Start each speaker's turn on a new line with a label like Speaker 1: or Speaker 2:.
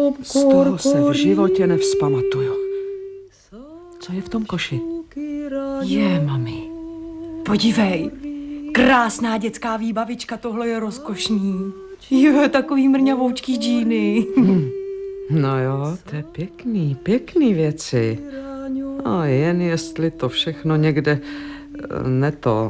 Speaker 1: Z toho se v životě nevzpamatuju. Co je v tom koši?
Speaker 2: Je, mami. Podívej, krásná dětská výbavička, tohle je rozkošný. Je, takový mrňavoučký džíny.
Speaker 1: No jo, to je pěkný věci. A jen jestli to všechno někde